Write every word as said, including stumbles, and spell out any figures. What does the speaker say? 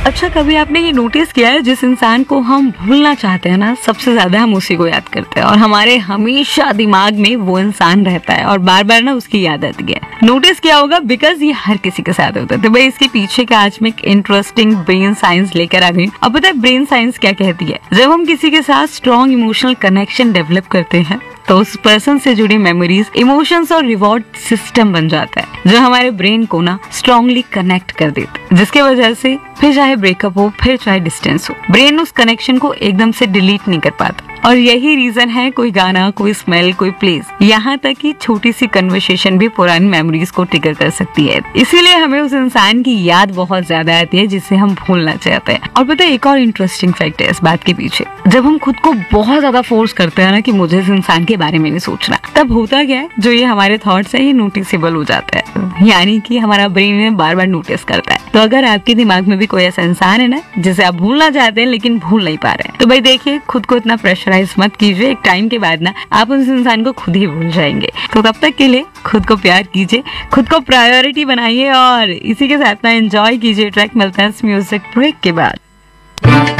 अच्छा, कभी आपने ये नोटिस किया है, जिस इंसान को हम भूलना चाहते हैं ना, सबसे ज्यादा हम उसी को याद करते हैं और हमारे हमेशा दिमाग में वो इंसान रहता है और बार बार ना उसकी याद आती है। नोटिस किया होगा, बिकॉज ये हर किसी के साथ होता है। तो भाई इसके पीछे का आज मैं एक इंटरेस्टिंग ब्रेन साइंस लेकर आ गई। अब पता है ब्रेन साइंस क्या कहती है? जब हम किसी के साथ स्ट्रॉन्ग इमोशनल कनेक्शन डेवलप करते हैं तो उस पर्सन से जुड़ी मेमोरीज, इमोशंस और रिवॉर्ड सिस्टम बन जाता है जो हमारे ब्रेन को ना स्ट्रांगली कनेक्ट कर देता है, जिसके वजह से फिर चाहे ब्रेकअप हो, फिर चाहे डिस्टेंस हो, ब्रेन उस कनेक्शन को एकदम से डिलीट नहीं कर पाता। और यही रीजन है कोई गाना, कोई स्मेल, कोई प्लेस, यहाँ तक कि छोटी सी कन्वर्सेशन भी पुरानी मेमोरीज को ट्रिगर कर सकती है। इसीलिए हमें उस इंसान की याद बहुत ज्यादा आती है जिसे हम भूलना चाहते हैं। और पता है एक और इंटरेस्टिंग फैक्ट है इस बात के पीछे, जब हम खुद को बहुत ज्यादा फोर्स करते हैं ना कि मुझे इस इंसान के बारे में नहीं सोचना, तब होता क्या है, जो ये हमारे थॉट्स है ये नोटिसेबल हो जाता है, यानी कि हमारा ब्रेन में बार बार नोटिस करता है। तो अगर आपके दिमाग में भी कोई ऐसा इंसान है ना जिसे आप भूलना चाहते हैं लेकिन भूल नहीं पा रहे हैं, तो भाई देखिए खुद को इतना प्रेशराइज मत कीजिए। एक टाइम के बाद ना आप उस इंसान को खुद ही भूल जाएंगे। तो तब तक के लिए खुद को प्यार कीजिए, खुद को प्रायोरिटी बनाइए और इसी के साथ ना एंजॉय कीजिए। ट्रैक मिलता है इस म्यूजिक ब्रेक के बाद।